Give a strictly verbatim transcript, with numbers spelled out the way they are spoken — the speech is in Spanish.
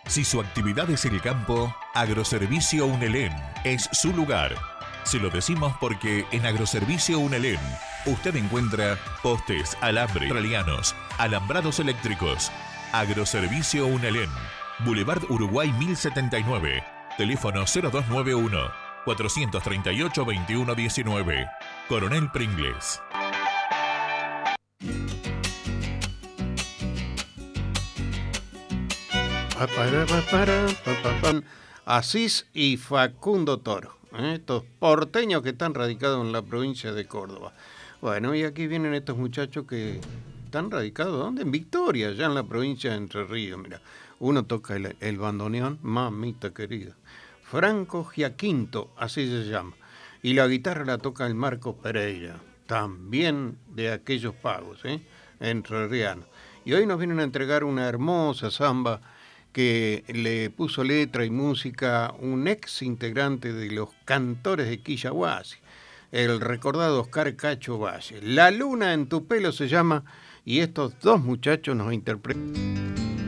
Si su actividad es el campo, Agroservicio Unelén es su lugar. Se lo decimos porque en Agroservicio Unelén usted encuentra postes, alambre, australianos, alambrados eléctricos. Agroservicio Unelén, Boulevard Uruguay mil setenta y nueve, teléfono cero dos nueve uno, cuatro tres ocho, dos uno uno nueve, Coronel Pringles. Asís y Facundo Toro, ¿eh? Estos porteños que están radicados en la provincia de Córdoba. Bueno, y aquí vienen estos muchachos que están radicados, ¿dónde? En Victoria, allá en la provincia de Entre Ríos. Mira, uno toca el, el bandoneón, mamita querida, Franco Giaquinto, así se llama, y la guitarra la toca el Marco Pereira, también de aquellos pagos, ¿eh? Entrerrianos. Y hoy nos vienen a entregar una hermosa samba que le puso letra y música un ex integrante de los Cantores de Quillahuasi, el recordado Oscar Cacho Valle. La luna en tu pelo se llama, y estos dos muchachos nos interpretan.